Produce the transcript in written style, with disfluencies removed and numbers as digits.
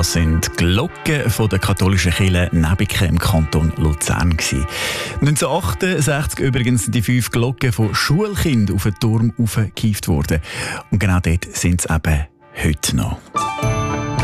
Das sind die Glocken von der katholischen Kirche Nebiken im Kanton Luzern. 1968 übrigens sind die 5 Glocken von Schulkindern auf den Turm aufgehievt worden. Und genau dort sind sie eben heute noch.